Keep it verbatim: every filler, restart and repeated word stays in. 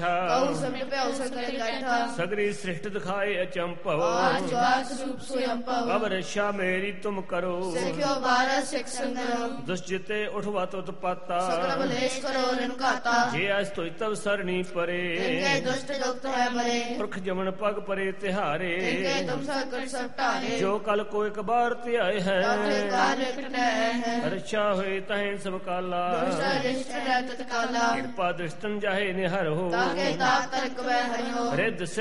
Q ਸਭੇ ਭਇਓ ਸਕਲ ਗਾਠਾ ਸਗਰੀ ਸ੍ਰਿਸ਼ਟ ਦਿਖਾਏ ਅਚੰਭਵ ਆਜ ਜਵਾਸ ਰੂਪ ਸੁਯੰਭਵ ਅਬ ਰਛਾ ਮੇਰੀ ਤੁਮ ਕਰੋ ਸਿੱਖਿਓ ਬਾਰਹ ਸਿੱਖ ਸੰਗਰੋ ਦੁਸ਼ ਜਿਤੇ ਉਠਵਤ ਉਤਪਾਤਾ ਸਕਲ ਬਲੇਸ਼ ਕਰੋ ਰਿਨ ਘਾਤਾ ਜੇ ਅਸ ਤੋਇ ਤਵ ਸਰਣੀ ਪਰੇ ਤਿਨਕੇ ਦੁਸ਼ਟ ਦੁਖਤ ਹੈ ਮਰੇ ਪੁਰਖ ਜਮਨ ਪਗ ਪਰੇ ਤਿਹਾਰੇ ਤਿਨਕੇ ਤੁਮ ਸਕਲ ਸਭ ਢਾਰੇ ਜੋ ਕਲ ਕੋ ਇੱਕ ਬਾਰ ਧਿਆਏ ਹੈ ਤਾਤੇ ਕਾਲ ਕਟੈ ਹੈ ਰਛਾ ਹੋਏ ਤਹੈ ਸਭ ਕਾਲਾ ਦੁਸ਼ਟ ਰਿਸ਼ਟ ਰਹਿ ਤਤਕਾਲਾ ਕਿਰਪਾ ਦ੍ਰਿਸ਼ਟਨ ਜਾਹੇ ਨਿਹਰ ਹੋ ਤਾਕੇ ਤਾਪ ਤਰਕ ਵੈ ਹਰਿਓ ਰਿੱਧ